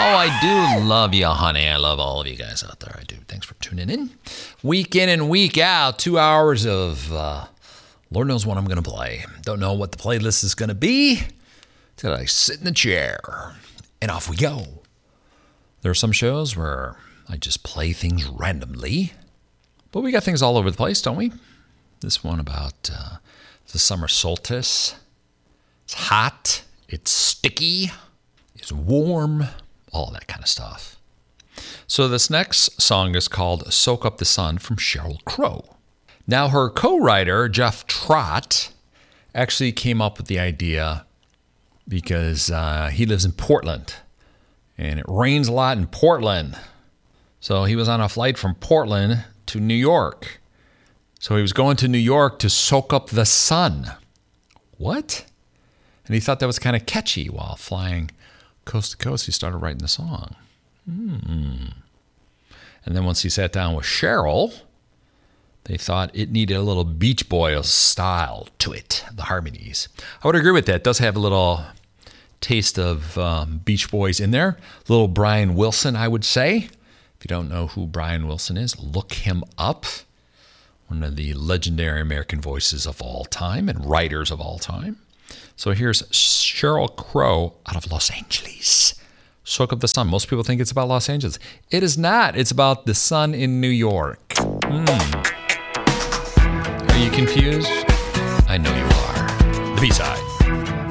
I do love you, honey. I love all of you guys out there. I do. Thanks for tuning in. Week in and week out, 2 hours of Lord knows what I'm going to play. Don't know what the playlist is going to be till I sit in the chair and off we go. There are some shows where I just play things randomly, but we got things all over the place, don't we? This one about the summer solstice. It's hot. It's sticky. It's warm. All that kind of stuff. So this next song is called Soak Up the Sun from Sheryl Crow. Now her co-writer, Jeff Trott, actually came up with the idea because he lives in Portland. And it rains a lot in Portland. So he was on a flight from Portland to New York. So he was going to New York to soak up the sun. What? And he thought that was kind of catchy while flying coast to coast. He started writing the song. And then once he sat down with Sheryl, they thought it needed a little Beach Boys style to it, the harmonies. I would agree with that. It does have a little taste of Beach Boys in there. A little Brian Wilson, I would say. If you don't know who Brian Wilson is, look him up. One of the legendary American voices of all time and writers of all time. So here's Sheryl Crow out of Los Angeles. Soak Up the Sun. Most people think it's about Los Angeles. It is not. It's about the sun in New York. Are you confused? I know you are. The B-side.